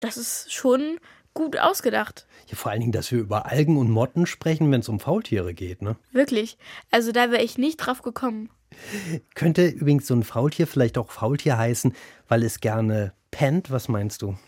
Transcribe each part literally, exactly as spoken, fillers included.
das ist schon gut ausgedacht. Ja, vor allen Dingen, dass wir über Algen und Motten sprechen, wenn es um Faultiere geht, ne? Wirklich. Also da wäre ich nicht drauf gekommen. Könnte übrigens so ein Faultier vielleicht auch Faultier heißen, weil es gerne pennt? Was meinst du?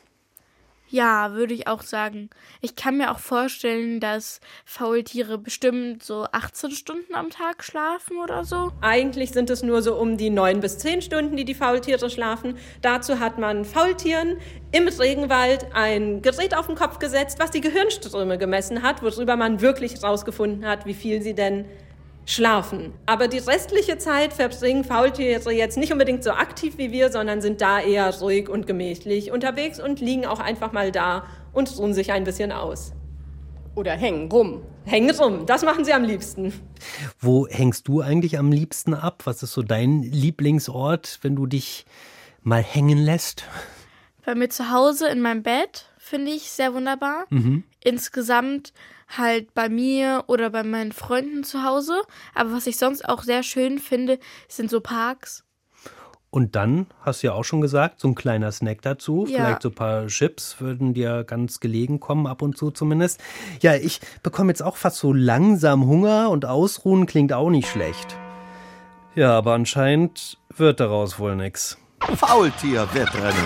Ja, würde ich auch sagen. Ich kann mir auch vorstellen, dass Faultiere bestimmt so achtzehn Stunden am Tag schlafen oder so. Eigentlich sind es nur so um die neun bis zehn Stunden, die die Faultiere schlafen. Dazu hat man Faultieren im Regenwald ein Gerät auf den Kopf gesetzt, was die Gehirnströme gemessen hat, worüber man wirklich herausgefunden hat, wie viel sie denn schlafen. Aber die restliche Zeit verbringen Faultiere jetzt nicht unbedingt so aktiv wie wir, sondern sind da eher ruhig und gemächlich unterwegs und liegen auch einfach mal da und ruhen sich ein bisschen aus. Oder hängen rum. Hängen rum, das machen sie am liebsten. Wo hängst du eigentlich am liebsten ab? Was ist so dein Lieblingsort, wenn du dich mal hängen lässt? Bei mir zu Hause in meinem Bett finde ich sehr wunderbar. Mhm. Insgesamt halt bei mir oder bei meinen Freunden zu Hause. Aber was ich sonst auch sehr schön finde, sind so Parks. Und dann, hast du ja auch schon gesagt, so ein kleiner Snack dazu. Ja. Vielleicht so ein paar Chips würden dir ganz gelegen kommen, ab und zu zumindest. Ja, ich bekomme jetzt auch fast so langsam Hunger und Ausruhen klingt auch nicht schlecht. Ja, aber anscheinend wird daraus wohl nix. Faultier-Wettrennen.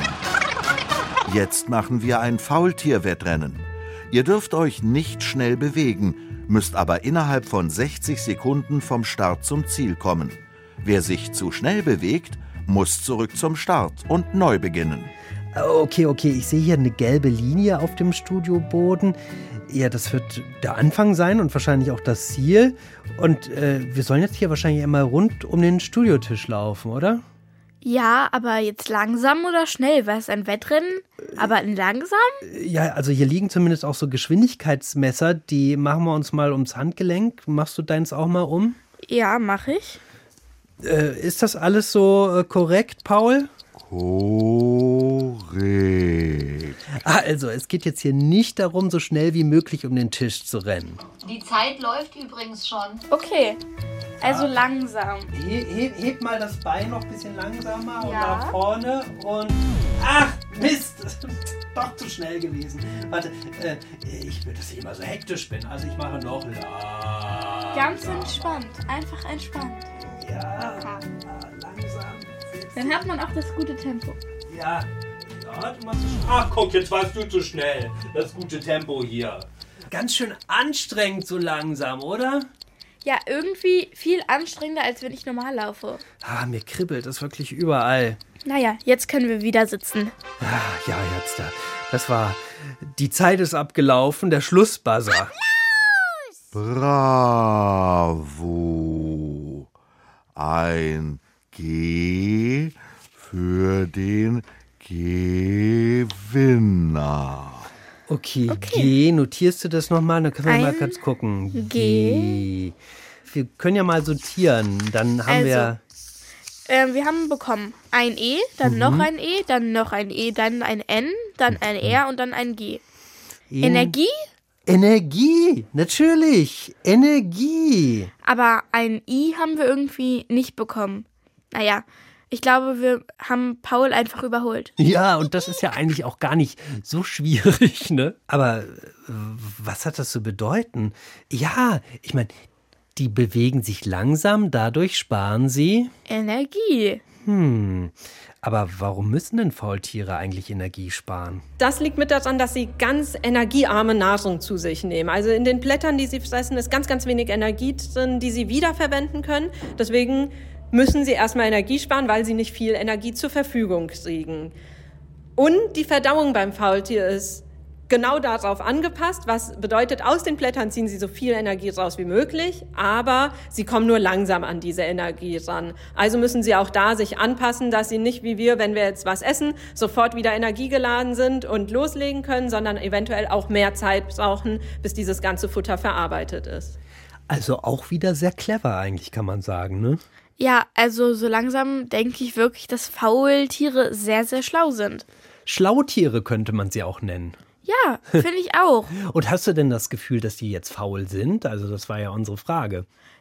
Jetzt machen wir ein Faultier-Wettrennen. Ihr dürft euch nicht schnell bewegen, müsst aber innerhalb von sechzig Sekunden vom Start zum Ziel kommen. Wer sich zu schnell bewegt, muss zurück zum Start und neu beginnen. Okay, okay, ich sehe hier eine gelbe Linie auf dem Studioboden. Ja, das wird der Anfang sein und wahrscheinlich auch das Ziel. Und äh, wir sollen jetzt hier wahrscheinlich einmal rund um den Studiotisch laufen, oder? Ja, aber jetzt langsam oder schnell? War es ein Wettrennen? Aber langsam? Ja, also hier liegen zumindest auch so Geschwindigkeitsmesser. Die machen wir uns mal ums Handgelenk. Machst du deins auch mal um? Ja, mache ich. Äh, ist das alles so äh, korrekt, Paul? Korrekt. Also, es geht jetzt hier nicht darum, so schnell wie möglich um den Tisch zu rennen. Die Zeit läuft übrigens schon. Okay, also ah. langsam. He, he, heb mal das Bein noch ein bisschen langsamer und ja. nach vorne und... Ach, Mist! Doch zu schnell gewesen. Warte, äh, ich will, dass ich immer so hektisch bin. Also ich mache noch langsam. Ganz entspannt, einfach entspannt. Ja, ja. langsam. Dann hat man auch das gute Tempo. Ja, ja du machst es schon. Ach guck, jetzt warst du zu schnell. Das gute Tempo hier. Ganz schön anstrengend so langsam, oder? Ja, irgendwie viel anstrengender, als wenn ich normal laufe. Ah, mir kribbelt es wirklich überall. Naja, jetzt können wir wieder sitzen. Ah, ja, jetzt da. Das war... Die Zeit ist abgelaufen, der Schlussbuzzer. Bravo. Ein G für den Gewinner. Okay, okay. G, notierst du das nochmal? Dann können wir Ein mal kurz gucken. G. G. Wir können ja mal sortieren. Dann haben also, wir... Äh, wir haben bekommen ein E, dann mhm. noch ein E, dann noch ein E, dann ein N, dann ein R und dann ein G. En- Energie? Energie, natürlich. Energie. Aber ein I haben wir irgendwie nicht bekommen. Naja, ich glaube, wir haben Paul einfach überholt. Ja, und das ist ja eigentlich auch gar nicht so schwierig, ne? Aber äh, was hat das zu bedeuten? Ja, ich meine, die bewegen sich langsam, dadurch sparen sie Energie. Hm, aber warum müssen denn Faultiere eigentlich Energie sparen? Das liegt mit daran, dass sie ganz energiearme Nahrung zu sich nehmen. Also in den Blättern, die sie fressen, ist ganz, ganz wenig Energie drin, die sie wiederverwenden können. Deswegen müssen sie erstmal Energie sparen, weil sie nicht viel Energie zur Verfügung kriegen. Und die Verdauung beim Faultier ist genau darauf angepasst, was bedeutet, aus den Blättern ziehen sie so viel Energie raus wie möglich, aber sie kommen nur langsam an diese Energie ran. Also müssen sie auch da sich anpassen, dass sie nicht wie wir, wenn wir jetzt was essen, sofort wieder energiegeladen sind und loslegen können, sondern eventuell auch mehr Zeit brauchen, bis dieses ganze Futter verarbeitet ist. Also auch wieder sehr clever eigentlich, kann man sagen, ne? Ja, also so langsam denke ich wirklich, dass Faultiere sehr, sehr schlau sind. Schlautiere könnte man sie auch nennen. Ja, finde ich auch. Und hast du denn das Gefühl, dass die jetzt faul sind? Also das war ja unsere Frage.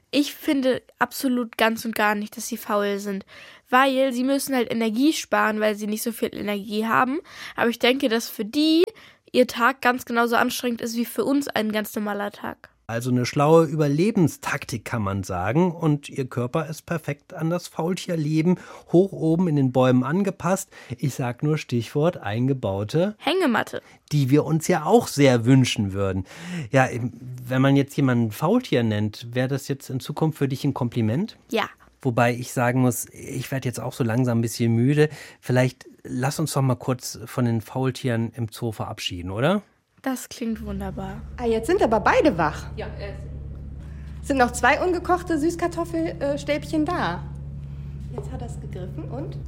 Ich finde absolut ganz und gar nicht, dass sie faul sind, weil sie müssen halt Energie sparen, weil sie nicht so viel Energie haben. Aber ich denke, dass für die ihr Tag ganz genauso anstrengend ist wie für uns ein ganz normaler Tag. Also eine schlaue Überlebenstaktik kann man sagen und ihr Körper ist perfekt an das Faultierleben hoch oben in den Bäumen angepasst. Ich sag nur Stichwort eingebaute Hängematte. Die wir uns ja auch sehr wünschen würden. Ja, wenn man jetzt jemanden Faultier nennt, wäre das jetzt in Zukunft für dich ein Kompliment? Ja. Wobei ich sagen muss, ich werde jetzt auch so langsam ein bisschen müde. Vielleicht lass uns doch mal kurz von den Faultieren im Zoo verabschieden, oder? Das klingt wunderbar. Ah, jetzt sind aber beide wach. Ja, äh, Sind noch zwei ungekochte Süßkartoffelstäbchen da. Jetzt hat er es gegriffen und?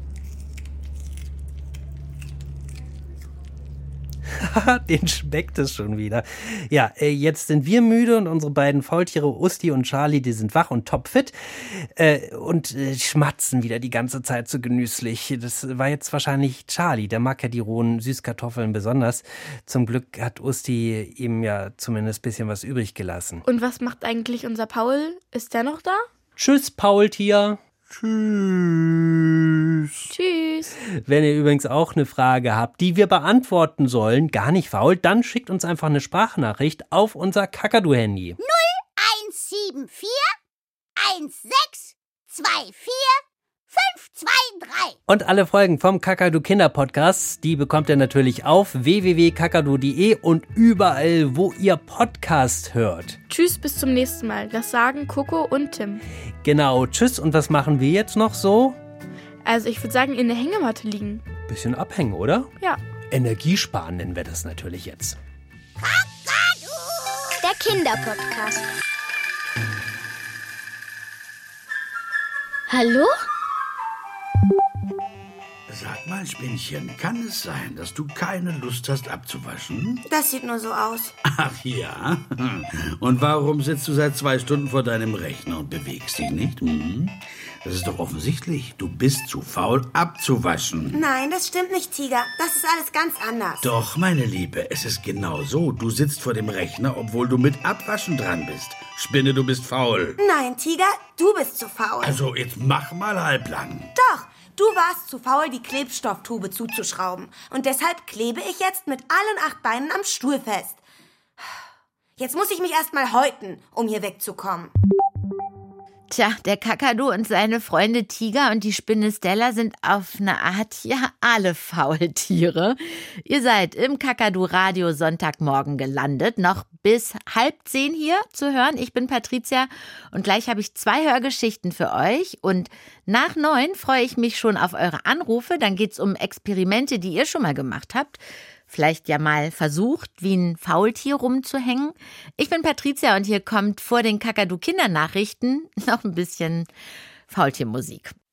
Den schmeckt es schon wieder. Ja, jetzt sind wir müde und unsere beiden Faultiere Usti und Charlie, die sind wach und topfit äh, und äh, schmatzen wieder die ganze Zeit so genüsslich. Das war jetzt wahrscheinlich Charlie, der mag ja die rohen Süßkartoffeln besonders. Zum Glück hat Usti ihm ja zumindest ein bisschen was übrig gelassen. Und was macht eigentlich unser Paul? Ist der noch da? Tschüss, Paultier. Tschüss. Tschüss. Wenn ihr übrigens auch eine Frage habt, die wir beantworten sollen, gar nicht faul, dann schickt uns einfach eine Sprachnachricht auf unser Kakadu-Handy. null eins sieben vier eins sechs zwei vier fünf zwei drei. Und alle Folgen vom Kakadu Kinder Podcast, die bekommt ihr natürlich auf w w w punkt kakadu punkt de und überall, wo ihr Podcast hört. Tschüss, bis zum nächsten Mal. Das sagen Coco und Tim. Genau, tschüss. Und was machen wir jetzt noch so? Also ich würde sagen, in der Hängematte liegen. Bisschen abhängen, oder? Ja. Energiesparen nennen wir das natürlich jetzt. Kakadu! Der Kinderpodcast. Hallo? Sag mal, Spinnchen, kann es sein, dass du keine Lust hast abzuwaschen? Das sieht nur so aus. Ach ja? Und warum sitzt du seit zwei Stunden vor deinem Rechner und bewegst dich nicht? Hm? Das ist doch offensichtlich. Du bist zu faul abzuwaschen. Nein, das stimmt nicht, Tiger. Das ist alles ganz anders. Doch, meine Liebe, es ist genau so. Du sitzt vor dem Rechner, obwohl du mit Abwaschen dran bist. Spinne, du bist faul. Nein, Tiger, du bist zu faul. Also, jetzt mach mal halblang. Doch, du warst zu faul, die Klebstofftube zuzuschrauben. Und deshalb klebe ich jetzt mit allen acht Beinen am Stuhl fest. Jetzt muss ich mich erst mal häuten, um hier wegzukommen. Tja, der Kakadu und seine Freunde Tiger und die Spinne Stella sind auf eine Art, ja, alle Faultiere. Ihr seid im Kakadu-Radio Sonntagmorgen gelandet, noch bis halb zehn hier zu hören. Ich bin Patricia und gleich habe ich zwei Hörgeschichten für euch. Und nach neun freue ich mich schon auf eure Anrufe. Dann geht's um Experimente, die ihr schon mal gemacht habt. Vielleicht ja mal versucht, wie ein Faultier rumzuhängen. Ich bin Patricia und hier kommt vor den Kakadu-Kindernachrichten noch ein bisschen Faultiermusik.